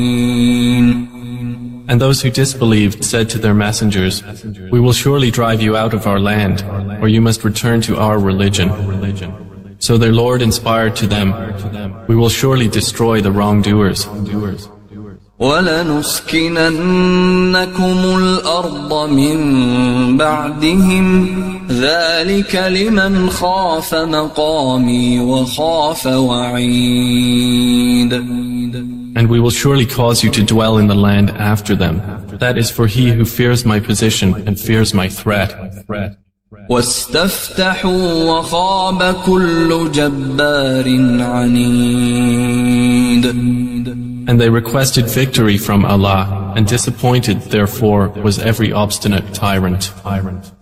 And those who disbelieved said to their messengers, "We will surely drive you out of our land, or you must return to our religion." So their Lord inspired to them, "We will surely destroy the wrongdoers." وَلَنُسْكِنَنَّكُمُ الْأَرْضَ مِنْ بَعْدِهِمْ ذَلِكَ لِمَنْ خَافَ مَقَامِي وَخَافَ وَعِيدِ. And we will surely cause you to dwell in the land after them. That is for he who fears my position and fears my threat. وَاسْتَفْتَحُوا وَخَابَ كُلُّ جَبَّارٍ عَنِيدٍ. And they requested victory from Allah, and disappointed therefore was every obstinate tyrant.